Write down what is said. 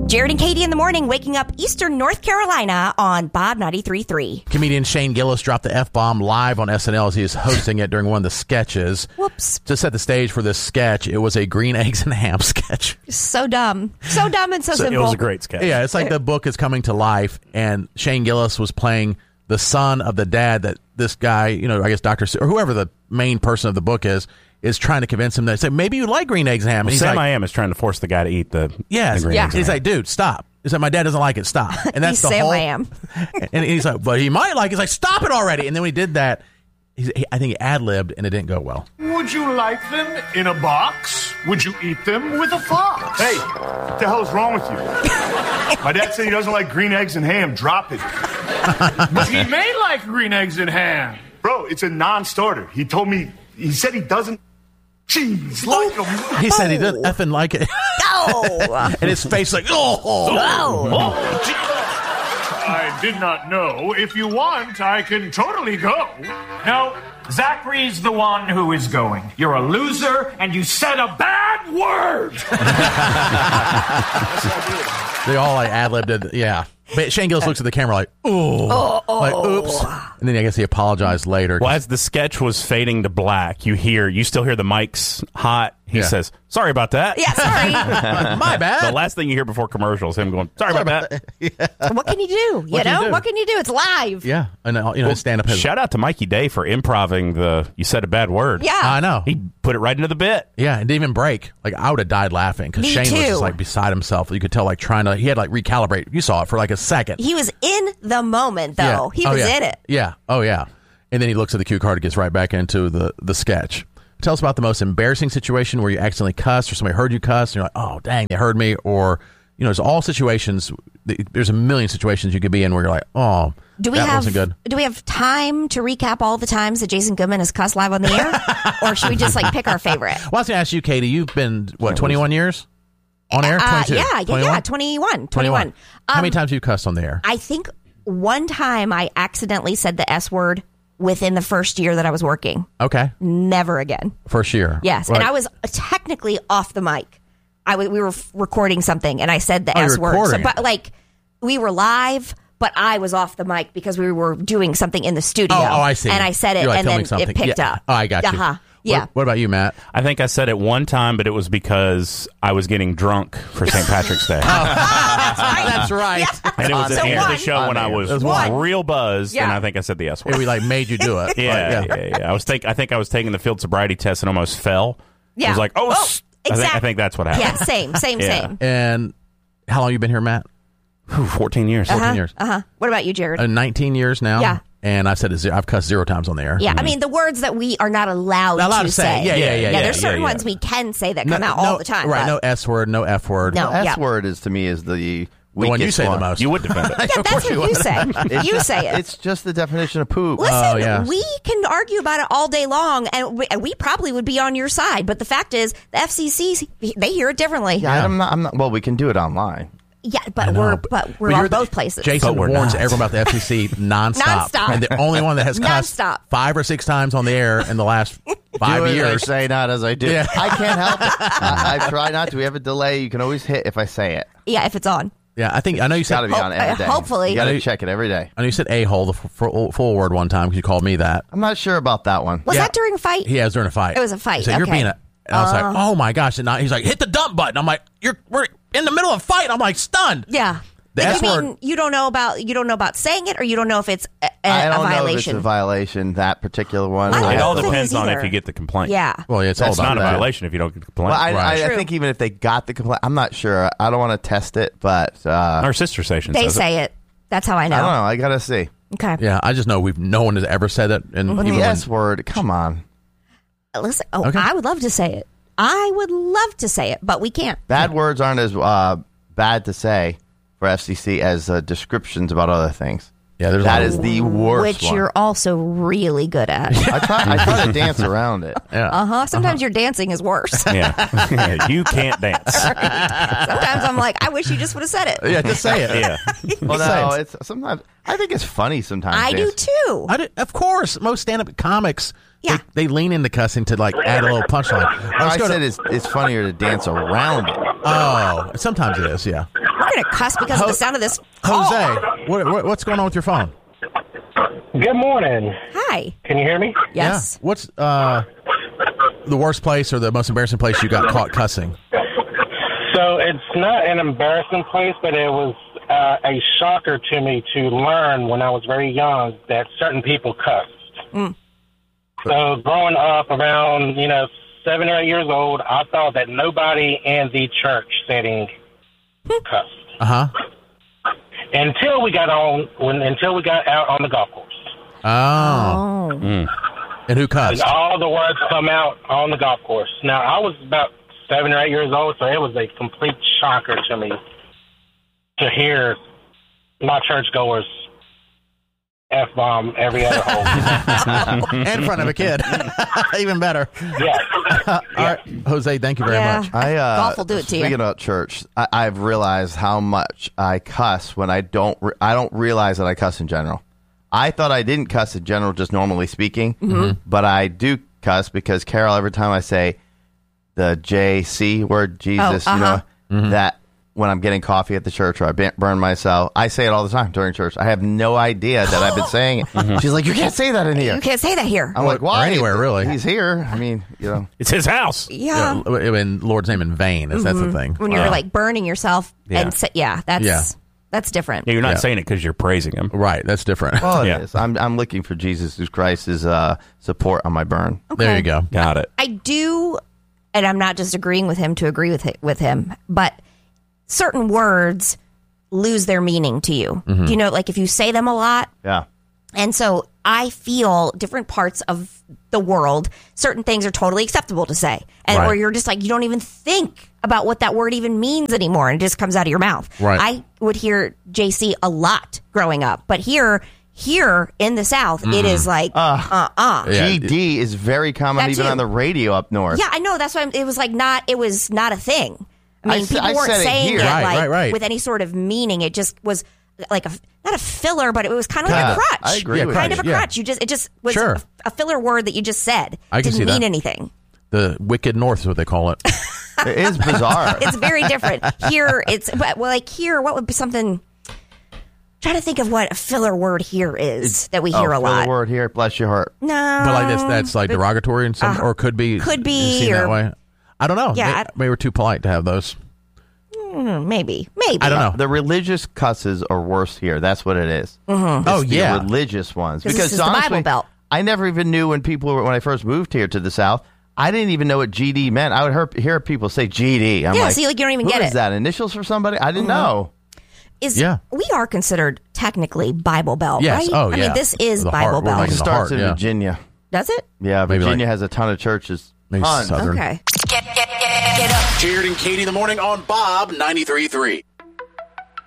Jared and Katie in the morning, waking up Eastern North Carolina on Bob 93.3. Comedian Shane Gillis dropped the F-bomb live on SNL as he was hosting it during one of the sketches. Whoops. To set the stage for this sketch, it was a green eggs and ham sketch. So dumb. So dumb and so simple. It was a great sketch. Yeah, it's like the book is coming to life, and Shane Gillis was playing the son of the dad that this guy, I guess Dr. or whoever the main person of the book is trying to convince him that, say, maybe you like green eggs and ham. Well, and Sam like, I Am is trying to force the guy to eat the green eggs and He's ham. like, dude, stop. He's like, my dad doesn't like it. Stop. And that's the Sam whole. I Am. And he's like, but he might like it. He's like, stop it already. And then when he did that, I think he ad-libbed, and it didn't go well. Would you like them in a box? Would you eat them with a fox? Hey, what the hell is wrong with you? My dad said he doesn't like green eggs and ham. Drop it. But he may like green eggs and ham. Bro, it's a non-starter. He said he doesn't. Jeez, like him. He said he didn't effing like it. Oh. And his face like, I did not know. If you want, I can totally go. No, Zachary's the one who is going. You're a loser, and you said a bad word. They all like ad-libbed it. Yeah. But Shane Gillis looks at the camera like, like, oops. And then I guess he apologized later. Well, as the sketch was fading to black, you still hear the mics hot. He says, sorry about that. Yeah, sorry. My bad. The last thing you hear before commercials, him going, sorry about that. What can you do? What can you do? It's live. Yeah. And, stand-up. Shout out to Mikey Day for improving you said a bad word. Yeah. I know. He put it right into the bit. Yeah, and didn't even break. Like, I would have died laughing because Me Shane was too. just like beside himself. You could tell, like, he had like recalibrate. You saw it for like a second. He was in the moment, though. Yeah. He was in it. Yeah. Oh, yeah. And then he looks at the cue card and gets right back into the sketch. Tell us about the most embarrassing situation where you accidentally cussed or somebody heard you cuss and you're like, oh, dang, they heard me. Or, there's all situations. There's a million situations you could be in where you're like, oh, wasn't good. Do we have time to recap all the times that Jason Goodman has cussed live on the air? Or should we just pick our favorite? Well, I was going to ask you, Katie, you've been, 21 years on air? 22? Yeah, 21. How many times have you cussed on the air? I think one time I accidentally said the S word within the first year that I was working. Okay. Never again. First year. Yes. Right. And I was technically off the mic. We were recording something and I said the S word. Recording. But we were live, but I was off the mic because we were doing something in the studio. Oh, I see. And I said it, You're and then something. it picked up. Oh, I got you. Uh-huh. Yeah. What about you, Matt? I think I said it one time, but it was because I was getting drunk for St. Patrick's Day. That's right. Yeah. And it was at the end of the show when I was real buzzed, and Yeah. I think I said the S word. And we made you do it. Yeah. I think I was taking the field sobriety test and almost fell. Yeah. I was like, exactly. I think that's what happened. Yeah, same. And how long you been here, Matt? 14 years. 14 years. What about you, Jared? 19 years now. Yeah. And I've cussed 0 times on the air. Yeah, I mean, the words that we are not allowed to say. Yeah. There's certain ones we can say that come out all the time. Right, but no S word, no F word. No. S word is to me is the one you say the most. You would defend it. Yeah, that's what you say. You say it. It's just the definition of poop. Listen, we can argue about it all day long, and we probably would be on your side. But the fact is, the FCC, they hear it differently. Yeah, I'm not. Well, we can do it online. Yeah, but we're on both places. Jason warns everyone about the FCC nonstop. Nonstop. And the only one that has cussed Nonstop. 5 or 6 times on the air in the last 5 Do it, years. I say not as I do. Yeah. I can't help it. I try not to. We have a delay. You can always hit if I say it. Yeah, if it's on. Yeah, I know you It's got said. to be on every day. Hopefully. You got to check it every day. I know you said a-hole, the full word one time because you called me that. I'm not sure about that one. Was that during a fight? Yeah, it was during a fight. It was a fight, He said, you're okay. being a... And I was like, oh my gosh. And he's like, hit the dump button. I'm like, we're in the middle of a fight. I'm like, stunned. Yeah. The Like, S you word. mean you don't know about saying it, or you don't know if it's a I don't know if it's violation? a violation, that particular one. I don't It know all if it depends is on either. if you get the complaint. Yeah. Well, yeah, it's That's all about not a that. violation if you don't get the complaint. Well, I True. think even if they got the complaint, I'm not sure. I don't want to test it, but Our sister station They says it. say it. That's how I know. I don't know. I got to see. Okay. Yeah, I just know no one has ever said it. And But even the when- S word, come on. Listen, Okay. I would love to say it. I would love to say it, but we can't. Bad words aren't as bad to say for FCC as descriptions about other things. Yeah, there's That a lot is of- the worst Which one. you're also really good at. I try to dance around it. Yeah. Sometimes your dancing is worse. Yeah. You can't dance. Sometimes I'm like, I wish you just would have said it. Yeah, just say it. Yeah. Well, no, it's sometimes. I think it's funny sometimes. I do too. Of course, most stand-up comics, Yeah. they lean into cussing to add a little punchline. I said it's funnier to dance around it. Oh, sometimes it is, yeah. We're going to cuss because of the sound of this call. Jose, what's going on with your phone? Good morning. Hi. Can you hear me? Yes. Yeah. What's the worst place or the most embarrassing place you got caught cussing? So it's not an embarrassing place, but it was a shocker to me to learn when I was very young that certain people cussed. Mm. So growing up around, 7 or 8 years old, I thought that nobody in the church setting cussed. Uh-huh. Until we got out on the golf course. Oh. And who cussed? And all the words come out on the golf course. Now, I was about 7 or 8 years old, so it was a complete shocker to me to hear my churchgoers F-bomb every other hole. In front of a kid. Even better. Yeah. All right, Jose, thank you very much. Golf will do it to you. Speaking about church, I've realized how much I cuss when I don't realize that I cuss in general. I thought I didn't cuss in general, just normally speaking, but I do cuss because, Carol, every time I say the JC word, Jesus, that when I'm getting coffee at the church or I burn myself, I say it all the time during church. I have no idea that I've been saying it. She's like, you can't say that in here. You can't say that here. I'm like, why? Or anywhere, really. He's here. I mean, It's his house. Yeah. In Lord's name in vain, that's the thing. When you're like burning yourself and that's different. Yeah, you're not saying it because you're praising him. Right, that's different. Well, Yeah. it is. I'm looking for Jesus Christ's support on my burn. There you go. Got it. I do, and I'm not just agreeing with him to agree with him, but certain words lose their meaning to you. Do you know, like if you say them a lot? Yeah. And so I feel different parts of the world, certain things are totally acceptable to say. And or you're just like, you don't even think about what that word even means anymore. And it just comes out of your mouth. Right. I would hear JC a lot growing up. But here in the South, it is like, Yeah. GD is very common That even too. on the radio up north. yeah, I know. That's why it was not a thing. I mean, I people weren't said it saying here. it Right, right. with any sort of meaning. It just was like not a filler, but it was kind of like a crutch. I agree with kind you. of a Yeah. crutch. It just was Sure. a filler word that you just said. I can Didn't see that. mean anything. The Wicked North is what they call it. It is bizarre. It's very different. Here, what would be something? Try to think of what a filler word here is that we hear a lot. The word here, bless your heart. No, But like that's like derogatory in some, or could be seen that or- way. I don't know. Yeah, Maybe we're too polite to have those. maybe. I don't know. The religious cusses are worse here. That's what it is. Oh It's the yeah. religious ones. 'Cause this is the honestly, Bible Belt. I never even knew when I first moved here to the South. I didn't even know what GD meant. I would hear people say GD. I'm Yeah, like, see, like, you don't even who get is it. that? Initials for somebody? I didn't know. We are considered technically Bible Belt, Yes. right? Oh, I yeah. mean, this is The Bible heart, we're Belt. like It in the starts heart, in yeah. Virginia. Does it? Yeah, Maybe Virginia like- has a ton of churches. Maybe Tons. Southern. Okay. Jared and Katie in the morning on Bob 93.3.